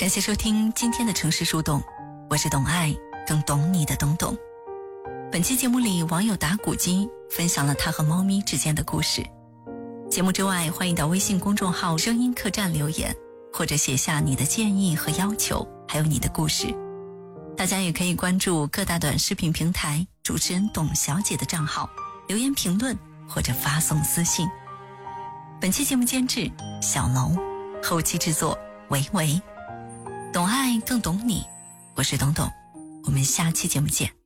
感谢收听今天的城市树洞，我是懂爱更懂你的懂懂。本期节目里，网友打鼓机分享了他和猫咪之间的故事。节目之外，欢迎到微信公众号声音客栈留言，或者写下你的建议和要求，还有你的故事。大家也可以关注各大短视频平台主持人董小姐的账号，留言评论或者发送私信。本期节目监制小楼，后期制作维维。懂爱更懂你，我是董董，我们下期节目见。